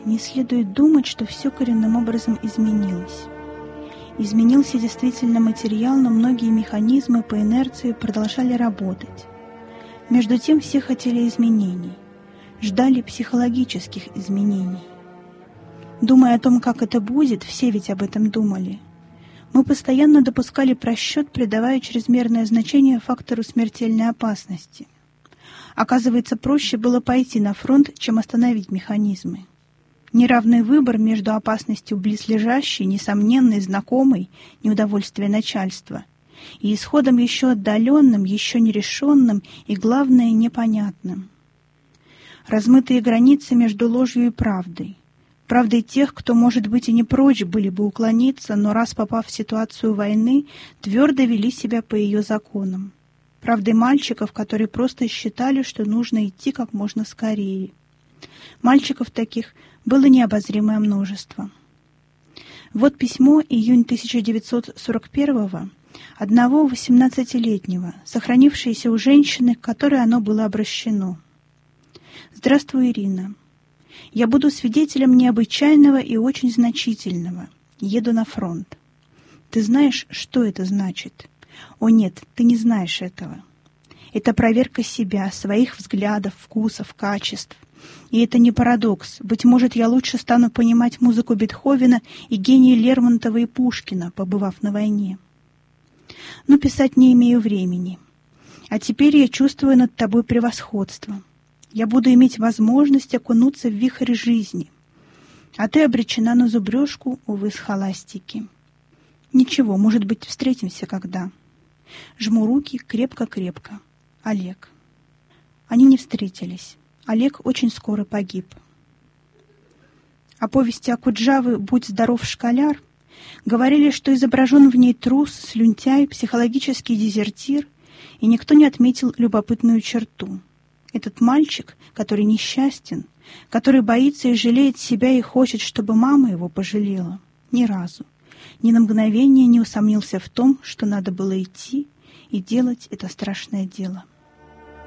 не следует думать, что все коренным образом изменилось. Изменился действительно материал, но многие механизмы по инерции продолжали работать. Между тем все хотели изменений, ждали психологических изменений. Думая о том, как это будет, все ведь об этом думали. Мы постоянно допускали просчет, придавая чрезмерное значение фактору смертельной опасности. Оказывается, проще было пойти на фронт, чем остановить механизмы. Неравный выбор между опасностью близлежащей, несомненной, знакомой, неудовольствие начальства, и исходом еще отдаленным, еще нерешенным и, главное, непонятным. Размытые границы между ложью и правдой. Правдой тех, кто, может быть, и не прочь были бы уклониться, но раз попав в ситуацию войны, твердо вели себя по ее законам. Правдой мальчиков, которые просто считали, что нужно идти как можно скорее. Мальчиков таких было необозримое множество. Вот письмо, июнь 1941-го, одного 18-летнего, сохранившееся у женщины, к которой оно было обращено. «Здравствуй, Ирина. Я буду свидетелем необычайного и очень значительного. Еду на фронт. Ты знаешь, что это значит? О нет, ты не знаешь этого. Это проверка себя, своих взглядов, вкусов, качеств. И это не парадокс. Быть может, я лучше стану понимать музыку Бетховена и гения Лермонтова и Пушкина, побывав на войне. Но писать не имею времени. А теперь я чувствую над тобой превосходство. Я буду иметь возможность окунуться в вихрь жизни. А ты обречена на зубрежку, увы, схоластики. Ничего, может быть, встретимся когда. Жму руки крепко-крепко. Олег». Они не встретились. Олег очень скоро погиб. О повести Окуджавы «Будь здоров, школяр» говорили, что изображен в ней трус, слюнтяй, психологический дезертир, и никто не отметил любопытную черту. Этот мальчик, который несчастен, который боится и жалеет себя и хочет, чтобы мама его пожалела, ни разу, ни на мгновение не усомнился в том, что надо было идти и делать это страшное дело.